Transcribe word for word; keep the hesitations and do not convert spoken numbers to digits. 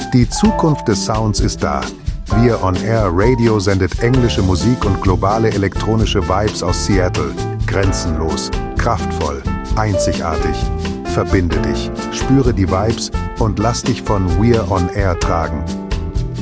Die Zukunft des Sounds ist da. We're On Air Radio sendet englische Musik und globale elektronische Vibes aus Seattle. Grenzenlos, kraftvoll, einzigartig. Verbinde dich, spüre die Vibes und lass dich von We're On Air tragen.